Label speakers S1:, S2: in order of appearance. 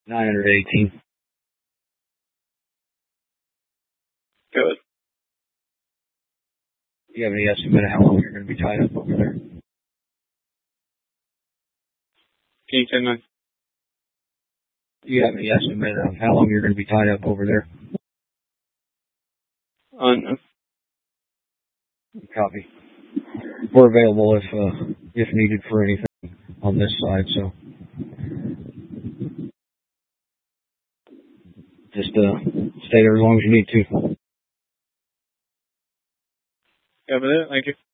S1: 918.
S2: Good.
S1: Do you have any estimate of how long you're going to be tied up over there?
S2: Can you say that?
S1: Do you have any estimate of how long you're going to be tied up over there?
S2: No.
S1: Copy. We're available if needed for anything on this side, so just stay there as long as you need to.
S2: Yeah, but thank you.